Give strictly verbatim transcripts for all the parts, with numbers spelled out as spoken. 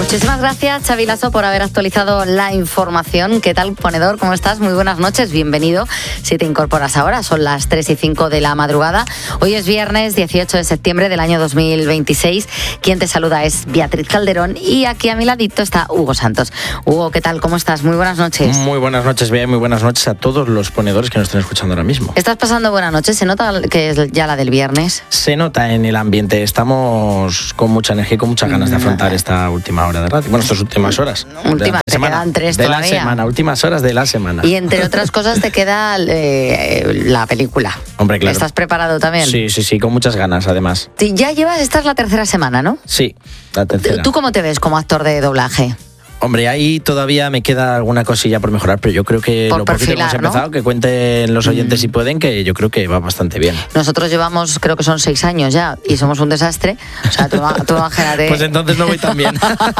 Muchísimas gracias, Xavi Lasso, por haber actualizado la información. ¿Qué tal, ponedor? ¿Cómo estás? Muy buenas noches, bienvenido. Si te incorporas ahora, son las tres y cinco de la madrugada. Hoy es viernes dieciocho de septiembre del año dos mil veintiséis. Quien te saluda es Beatriz Calderón y aquí a mi ladito está Hugo Santos. Hugo, ¿qué tal? ¿Cómo estás? Muy buenas noches. Muy buenas noches, Bea, y muy buenas noches a todos los ponedores que nos están escuchando ahora mismo. ¿Estás pasando buena noche? ¿Se nota que es ya la del viernes? Se nota en el ambiente. Estamos con mucha energía y con muchas ganas de afrontar esta última hora de radio. Bueno, estas últimas horas. Últimas, te semana, quedan tres de todavía. la semana, últimas horas de la semana. Y entre otras cosas te queda eh, la película. Hombre, claro. ¿Estás preparado también? Sí, sí, sí, con muchas ganas, además. Sí, ya llevas, esta es la tercera semana, ¿no? Sí, la tercera. ¿Tú cómo te ves como actor de doblaje? Hombre, ahí todavía me queda alguna cosilla por mejorar, pero yo creo que por lo poquito que hemos empezado, ¿no? Que cuenten los oyentes mm. si pueden, que yo creo que va bastante bien. Nosotros llevamos, creo que son seis años ya, y somos un desastre. O sea, tú, tú imagínate. Pues entonces no voy tan bien.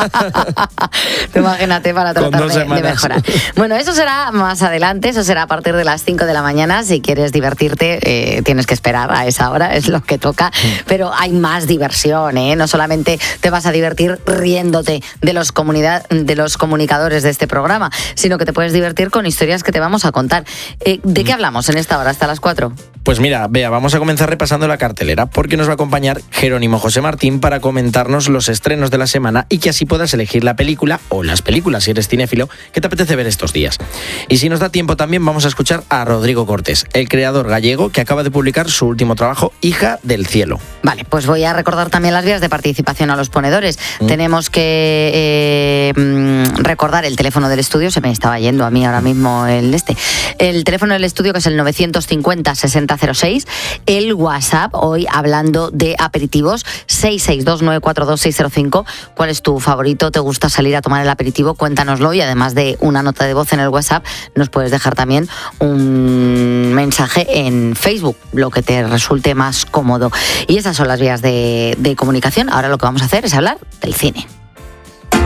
Tú imagínate para tratar de, de mejorar. Bueno, eso será más adelante, eso será a partir de las cinco de la mañana. Si quieres divertirte, eh, tienes que esperar a esa hora, es lo que toca. Mm. Pero hay más diversión, ¿eh? No solamente te vas a divertir riéndote de los comunidad de los comunicadores de este programa, sino que te puedes divertir con historias que te vamos a contar. Eh, ¿De qué hablamos en esta hora hasta las cuatro? Pues mira, Bea, vamos a comenzar repasando la cartelera porque nos va a acompañar Jerónimo José Martín para comentarnos los estrenos de la semana y que así puedas elegir la película o las películas, si eres cinéfilo, que te apetece ver estos días. Y si nos da tiempo también vamos a escuchar a Rodrigo Cortés, el creador gallego que acaba de publicar su último trabajo, Hija del Cielo. Vale, pues voy a recordar también las vías de participación a los ponedores. Mm. Tenemos que eh, recordar el teléfono del estudio, se me estaba yendo a mí ahora mismo el este. El teléfono del estudio, que es el novecientos cincuenta sesenta cero seis. El WhatsApp, hoy hablando de aperitivos, seis seis dos nueve cuatro dos seis cero cinco. ¿Cuál es tu favorito? ¿Te gusta salir a tomar el aperitivo? Cuéntanoslo, y además de una nota de voz en el WhatsApp, nos puedes dejar también un mensaje en Facebook, lo que te resulte más cómodo. Y esas son las vías de, de comunicación. Ahora lo que vamos a hacer es hablar del cine.